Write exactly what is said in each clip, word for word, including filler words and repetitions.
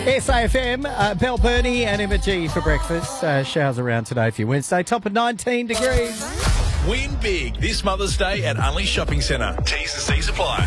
S A F M, uh, Belle Bernie and Emma G for breakfast. Uh, showers around today for your Wednesday. Top of nineteen degrees. Win big this Mother's Day at Unleashed Shopping Centre. T's and C's apply.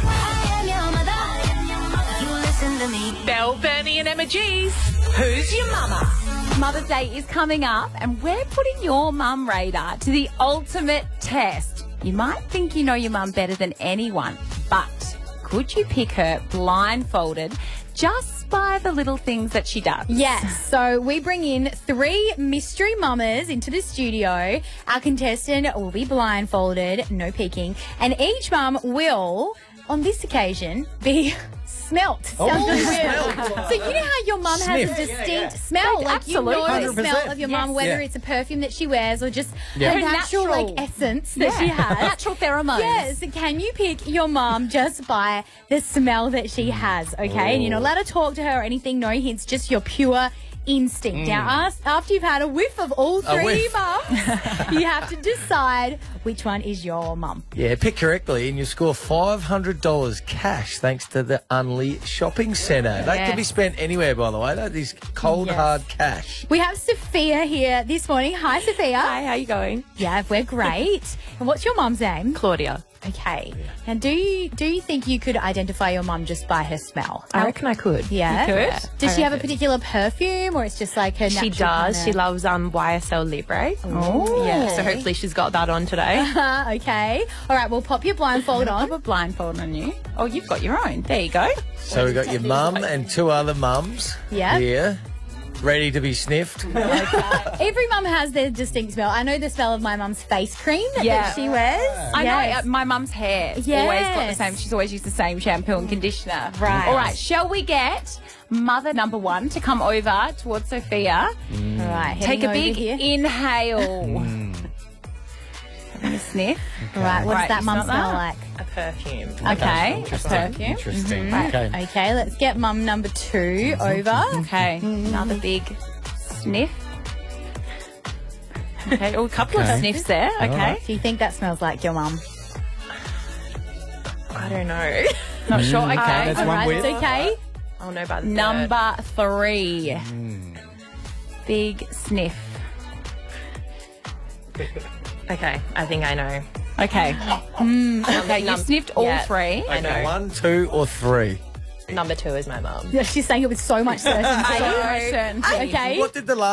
Belle, Bernie and Emma G's. Who's your mama? Mother's Day is coming up and we're putting your mum radar to the ultimate test. You might think you know your mum better than anyone, but could you pick her blindfolded just by the little things that she does? Yes. So we bring in three mystery mamas into the studio. Our contestant will be blindfolded, no peeking, and each mum will, on this occasion, be smelt. Sounds really weird. So you know how your mum has a Sniff. distinct Yeah, yeah. smell? Like, Like you absolutely. know the one hundred percent. smell of your mum, Yes. whether Yeah. it's a perfume that she wears or just Yeah. her Her natural, natural. like essence that she has. Natural pheromones. Yes, can you pick your mum just by the smell that she has, okay? And you're not allowed to talk to her or anything, no hints, just your pure instinct. Now, ask, after you've had a whiff of all three whiff. mums, you have to decide which one is your mum. Yeah, pick correctly and you score five hundred dollars cash thanks to the Unleashed Shopping Centre. That can be spent anywhere, by the way. That is cold, Yes. hard cash. We have Sophia here this morning. Hi, Sophia. Hi, how you going? Yeah, we're great. And what's your mum's name? Claudia. Okay. And do you do you think you could identify your mum just by her smell? I reckon I could. Yeah. You could? Does I she have a reckon. particular perfume, or it's just like her She natural does. kinda- She loves um Y S L Libre. Oh. Yeah, so hopefully she's got that on today. Okay. All right, we'll pop your blindfold on. Put a blindfold on you. Oh, you've got your own. There you go. So we've got your mum and two other mums Yeah. here, ready to be sniffed. Every mum has their distinct smell. I know the smell of my mum's face cream that, Yeah. that she wears. I Yes. know. uh, My mum's hair always got the Yes. same. She's always used the same shampoo and conditioner. Right. All right. Shall we get mother number one to come over towards Sophia? All right. Take heading a over big here. inhale. Having a sniff. All right. What Right, does that you mum smell smell that? like? A perfume. Okay. A perfume. Interesting. Okay. Okay, let's get mum number two over. Okay. Another big sniff. Okay. Oh, a couple Okay. of sniffs there. Okay. right. Do you think that smells like your mum? I don't know. Not sure. Okay. that's All one right, with. it's okay. I'll know by the Number three. Big sniff. third. Okay, I think I know. Okay. Okay, you Num- sniffed all yeah. three. I know. One, two, or three. Number two is my mum. Yeah, she's saying it with so much certainty. So certain. Okay. What did the last